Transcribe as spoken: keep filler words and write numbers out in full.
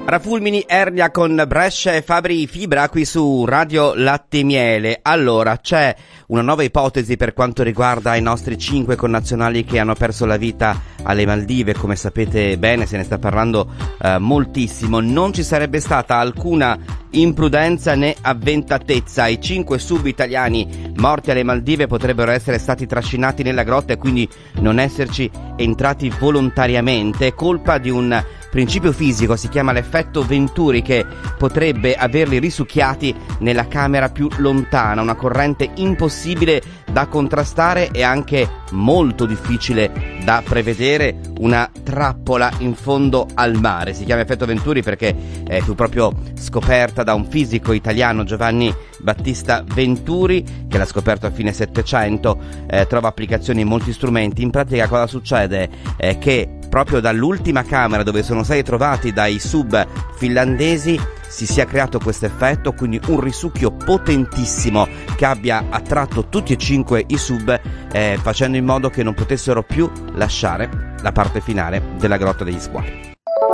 Rafulmini Ernia con Brescia e Fabri Fibra qui su Radio Latte e Miele. Allora, c'è una nuova ipotesi per quanto riguarda i nostri cinque connazionali che hanno perso la vita alle Maldive. Come sapete bene, se ne sta parlando eh, moltissimo. Non ci sarebbe stata alcuna imprudenza né avventatezza. I cinque sub italiani morti alle Maldive potrebbero essere stati trascinati nella grotta e quindi non esserci entrati volontariamente. È colpa di un principio fisico, si chiama l'effetto Venturi, che potrebbe averli risucchiati nella camera più lontana. Una corrente impossibile da contrastare e anche molto difficile da prevedere, una trappola in fondo al mare. Si chiama effetto Venturi perché eh, fu proprio scoperta da un fisico italiano, Giovanni Battista Venturi, che l'ha scoperto a fine Settecento. Eh, trova applicazioni in molti strumenti. In pratica cosa succede? Eh, che proprio dall'ultima camera dove sono stati trovati dai sub finlandesi si sia creato questo effetto, quindi un risucchio potentissimo che abbia attratto tutti e cinque i sub, eh, facendo in modo che non potessero più lasciare la parte finale della grotta degli squali.